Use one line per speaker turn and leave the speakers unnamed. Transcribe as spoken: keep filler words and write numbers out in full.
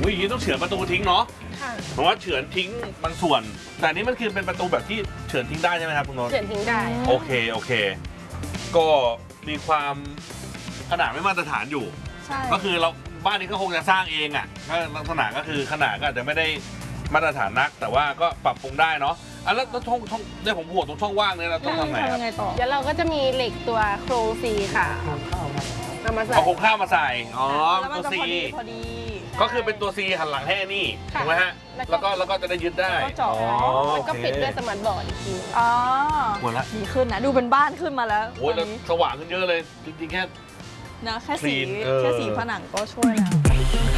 อุ้ยอย่างนี้ต้องเฉือนประตูทิ้งเนาะ
ค่ะ
เพราะว่าเฉือนทิ้งบางส่วน แต่นี้มันคือเป็นประตูแบบที่เฉือนทิ้งได้ใช่ไหมครับคุณโน้ต
เฉือนทิ้งได้
โอเคโอเค ก็มีความขนาดไม่มาตรฐานอยู่
ใช่
ก็คือเราบ้านนี้ก็คงจะสร้างเองอ่ะก็ลักษณะก็คือขนาดก็อาจจะไม่ได้มาตรฐานนัก แต่ว่าก็ปรับปรุงได้เนาะอ่ะแล้วช่องช่องเนี่ยผมห่วงตรงช่องว่างเนี่ยเราต้องทำไงค
ทำ
รับ
ยังไงต่อ
เดี๋ยวเราก็จะมีเหล็กตัวโครงซีค่ะเอามาใส่
เอาโครงข้าวมาใส่อ๋อ
แล้วมัน
ตัว
จะ
ซี
พอดีพอดี
ก็คือเป็นตัวซีหันหลังให้นี่ถูกไหมฮะแล้วก็แล้วก็จะได้ยึดได้
แล้วก็เจาะ
อ๋อ
แล้วก็
โอเค
ปิดด้วยสมาร์ทบอร์ดอีกที
อ๋อ
หมดละ
ดีขึ้นนะดูเป็นบ้านขึ้นมาแล้ว
โอ้ย
ต
แล้
อ
วน
นี้
สว่างขึ้นเยอะเลยจริงๆแค่
นะแค่สี
clean เออ
แค่สีผนังก็ช่วยแล้ว